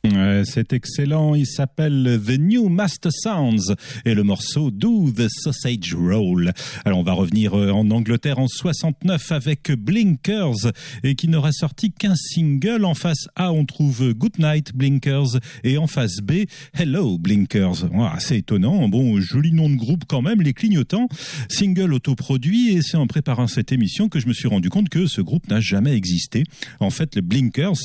C'est excellent, il s'appelle The New Master Sounds et le morceau Do the Sausage Roll. Alors on va revenir en Angleterre en 69 avec Blinkers et qui n'aura sorti qu'un single. En face A on trouve Good Night Blinkers et en face B Hello Blinkers. C'est étonnant, bon joli nom de groupe quand même, les Clignotants. Single autoproduit et c'est en préparant cette émission que je me suis rendu compte que ce groupe n'a jamais existé. En fait, les Blinkers